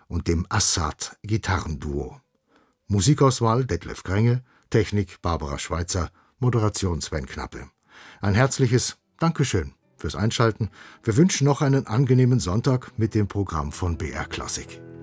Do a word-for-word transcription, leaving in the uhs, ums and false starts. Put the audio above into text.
und dem Assad-Gitarrenduo. Musikauswahl Detlef Grenge, Technik Barbara Schweitzer, Moderation Sven Knappe. Ein herzliches Dankeschön fürs Einschalten. Wir wünschen noch einen angenehmen Sonntag mit dem Programm von B R Klassik.